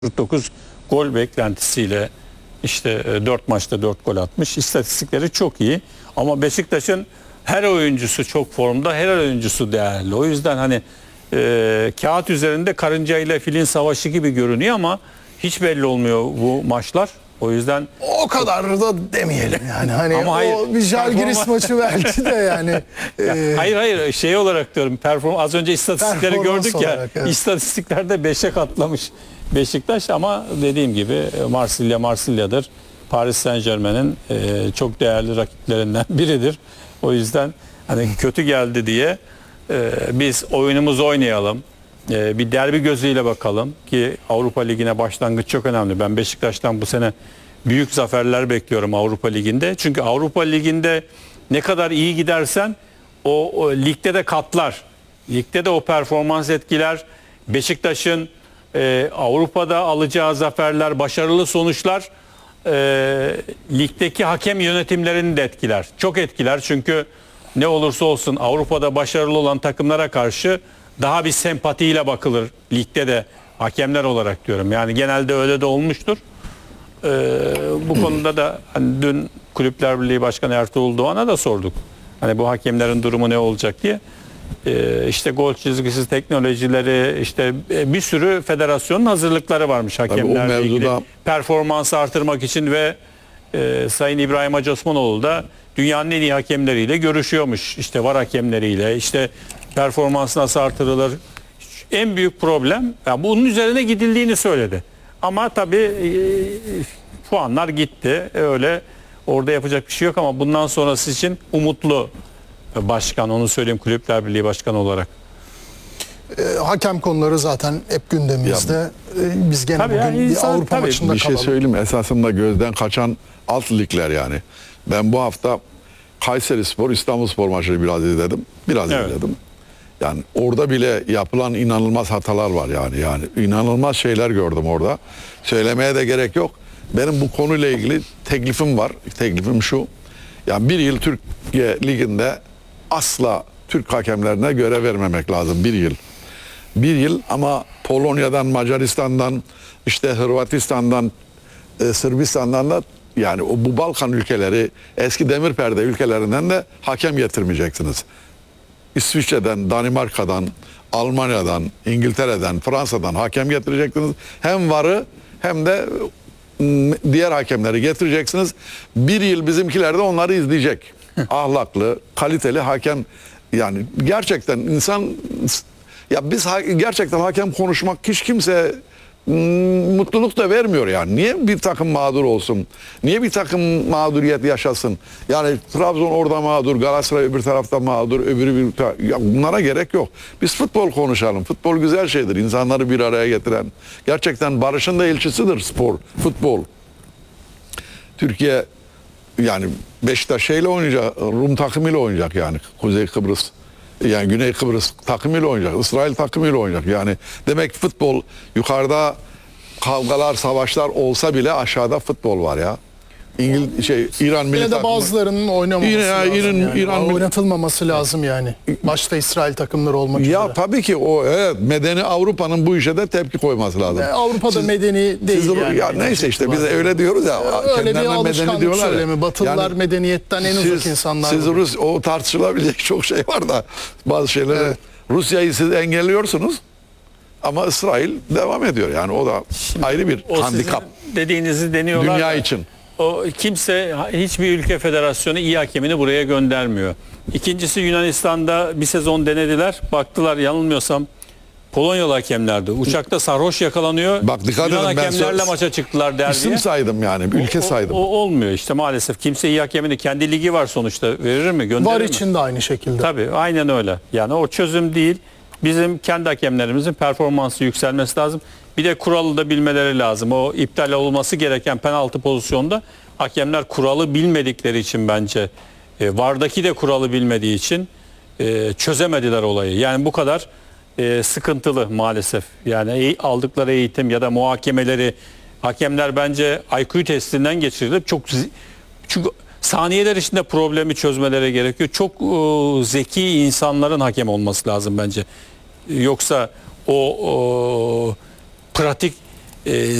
49 gol beklentisiyle işte 4 maçta 4 gol atmış. İstatistikleri çok iyi. Ama Beşiktaş'ın her oyuncusu çok formda, her oyuncusu değerli. O yüzden hani kağıt üzerinde karınca ile filin savaşı gibi görünüyor ama hiç belli olmuyor bu maçlar. O yüzden o kadar da demeyelim yani. Hani ama hayır, o bir Žalgiris maçı belki de yani. Hayır şey olarak diyorum. Az önce istatistikleri gördük ya. Olarak, evet. İstatistiklerde 5'e katlamış Beşiktaş ama dediğim gibi Marsilya'dır. Paris Saint-Germain'in çok değerli rakiplerinden biridir. O yüzden hani kötü geldi diye biz oyunumuzu oynayalım. Bir derbi gözüyle bakalım ki Avrupa Ligi'ne başlangıç çok önemli. Ben Beşiktaş'tan bu sene büyük zaferler bekliyorum Avrupa Ligi'nde. Çünkü Avrupa Ligi'nde ne kadar iyi gidersen o ligde de katlar. Ligde de o performans etkiler. Beşiktaş'ın Avrupa'da alacağı zaferler, başarılı sonuçlar ligdeki hakem yönetimlerini de etkiler. Çok etkiler çünkü ne olursa olsun Avrupa'da başarılı olan takımlara karşı daha bir sempatiyle bakılır ligde de hakemler olarak diyorum. Yani genelde öyle de olmuştur. Bu konuda da hani dün Kulüpler Birliği Başkanı Ertuğrul Doğan'a da sorduk. Hani bu hakemlerin durumu ne olacak diye. İşte gol çizgisi teknolojileri, işte bir sürü federasyonun hazırlıkları varmış hakemlerle ilgili. Performansı artırmak için ve Sayın İbrahim Hacı Osmanoğlu da dünyanın en iyi hakemleriyle görüşüyormuş. İşte VAR hakemleriyle, işte performans nasıl artırılır. En büyük problem yani bunun üzerine gidildiğini söyledi. Ama tabii puanlar gitti. Öyle orada yapacak bir şey yok ama bundan sonrası için umutlu başkan, onu söyleyeyim Kulüpler Birliği Başkanı olarak. Hakem konuları zaten hep gündemimizde. Biz gene tabii bugün yani bir Avrupa maçında bir şey kalalım. söyleyeyim, esasında gözden kaçan alt ligler yani. Ben bu hafta Kayserispor, İstanbulspor maçını biraz izledim. İzledim. Yani orada bile yapılan inanılmaz hatalar var yani inanılmaz şeyler gördüm orada. Söylemeye de gerek yok. Benim bu konuyla ilgili teklifim var. Teklifim şu. Yani bir yıl Türkiye Ligi'nde asla Türk hakemlerine görev vermemek lazım. Bir yıl ama Polonya'dan, Macaristan'dan, işte Hırvatistan'dan, Sırbistan'dan da yani bu Balkan ülkeleri, eski Demirperde ülkelerinden de hakem getirmeyeceksiniz. İsviçre'den, Danimarka'dan, Almanya'dan, İngiltere'den, Fransa'dan hakem getireceksiniz. Hem VAR'ı hem de diğer hakemleri getireceksiniz. Bir yıl bizimkiler de onları izleyecek. Ahlaklı, kaliteli hakem, yani gerçekten insan, ya biz gerçekten hakem konuşmak hiç kimse mutluluk da vermiyor yani. Niye bir takım mağdur olsun? Niye bir takım mağduriyet yaşasın? Yani Trabzon orada mağdur, Galatasaray öbür tarafta mağdur, öbürü bir tarafta. Ya bunlara gerek yok. Biz futbol konuşalım. Futbol güzel şeydir. İnsanları bir araya getiren. Gerçekten barışın da elçisidir spor, futbol. Türkiye yani Beşiktaş şeyle oynayacak, Rum takımıyla oynayacak yani. Kuzey Kıbrıs, yani Güney Kıbrıs takımıyla oynayacak, İsrail takımıyla oynayacak. Yani demek ki futbol, yukarıda kavgalar, savaşlar olsa bile aşağıda futbol var ya. İran milli Yine de bazılarının oynamaması lazım. Oynatılmaması lazım yani. Başta İsrail takımları olmak üzere. Ya tabii ki o medeni Avrupa'nın bu işe de tepki koyması lazım. Avrupa'da medeni değil yani. Ya neyse işte biz öyle diyoruz ya. Öyle bir alışkanlık söylemi. Batılılar yani, medeniyetten en uzak insanlar. Siz o tartışılabilecek çok şey var da bazı şeyleri. Evet. Rusya'yı siz engelliyorsunuz ama İsrail devam ediyor. Yani o da ayrı bir handikap. Dediğinizi deniyorlar. Dünya için. O kimse, hiçbir ülke federasyonu iyi hakemini buraya göndermiyor. İkincisi, Yunanistan'da bir sezon denediler. Baktılar, yanılmıyorsam Polonyalı hakemlerdi. Uçakta sarhoş yakalanıyor. Bak dikkat edin, Yunan hakemlerle maça çıktılar derdiye. İsim saydım yani, ülke saydım. O olmuyor işte maalesef. Kimse iyi hakemini, kendi ligi var sonuçta, verir mi, gönderir mi? VAR için de aynı şekilde. Tabii aynen öyle. Yani o çözüm değil. Bizim kendi hakemlerimizin performansı yükselmesi lazım. Bir de kuralı da bilmeleri lazım. O iptal olması gereken penaltı pozisyonda hakemler kuralı bilmedikleri için bence VAR'daki de kuralı bilmediği için çözemediler olayı. Yani bu kadar sıkıntılı maalesef. Yani aldıkları eğitim ya da muhakemeleri, hakemler bence IQ testinden geçirilip çünkü saniyeler içinde problemi çözmeleri gerekiyor. Çok zeki insanların hakem olması lazım bence. Yoksa o pratik e,